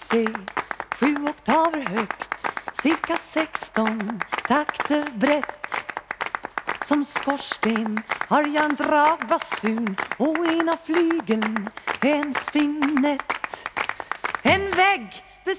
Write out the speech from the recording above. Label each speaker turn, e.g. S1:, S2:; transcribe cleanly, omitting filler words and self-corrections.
S1: C, 7 oktaver högt, cirka 16 takter brett. Som skorsten har jag en dragbasun och ena flygeln en spinett. En vägg